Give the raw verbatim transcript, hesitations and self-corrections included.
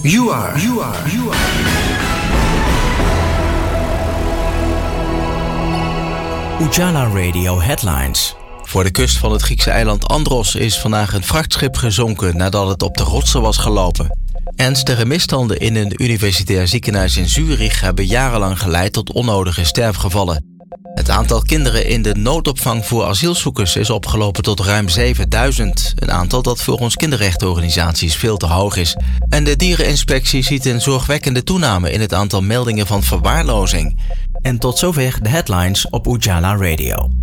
You are. You are. You are. Ujala Radio Headlines. Voor de kust van het Griekse eiland Andros is vandaag een vrachtschip gezonken nadat het op de rotsen was gelopen. Ernstige misstanden in een universitair ziekenhuis in Zurich hebben jarenlang geleid tot onnodige sterfgevallen. Het aantal kinderen in de noodopvang voor asielzoekers is opgelopen tot ruim zevenduizend. Een aantal dat volgens kinderrechtenorganisaties veel te hoog is. En de diereninspectie ziet een zorgwekkende toename in het aantal meldingen van verwaarlozing. En tot zover de headlines op Ujala Radio.